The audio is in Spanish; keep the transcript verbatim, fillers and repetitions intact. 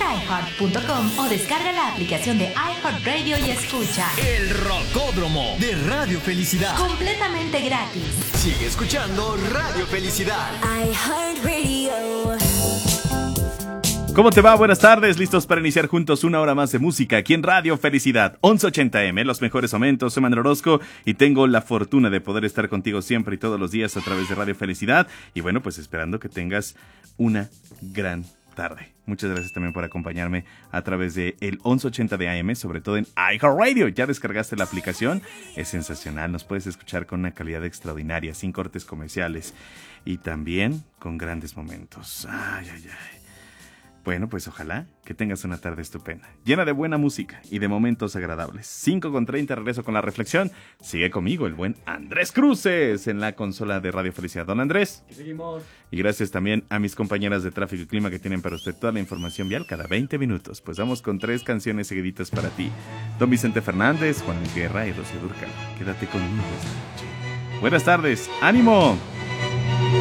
iheart punto com o descarga la aplicación de iHeartRadio y escucha El Rocódromo de Radio Felicidad. completamente gratis. Sigue escuchando Radio Felicidad. iHeartRadio. ¿Cómo te va? Buenas tardes, listos para iniciar juntos una hora más de música aquí en Radio Felicidad, once ochenta eme, los mejores momentos. Soy Manuel Orozco y tengo la fortuna de poder estar contigo siempre y todos los días a través de Radio Felicidad. Y bueno, pues esperando que tengas una gran tarde. Muchas gracias también por acompañarme a través de el once ochenta de A M, sobre todo en iHeartRadio. ¿Ya descargaste la aplicación? Es sensacional, nos puedes escuchar con una calidad extraordinaria, sin cortes comerciales y también con grandes momentos. Ay, ay, ay. Bueno, pues ojalá que tengas una tarde estupenda, llena de buena música y de momentos agradables. cinco con treinta, regreso con la reflexión. Sigue conmigo el buen Andrés Cruces en la consola de Radio Felicidad. Don Andrés. Seguimos. Y gracias también a mis compañeras de Tráfico y Clima que tienen para usted toda la información vial cada veinte minutos. Pues vamos con tres canciones seguiditas para ti. Don Vicente Fernández, Juan Luis Guerra y Rocío Dúrcal. Quédate conmigo esta noche. Buenas tardes, ánimo.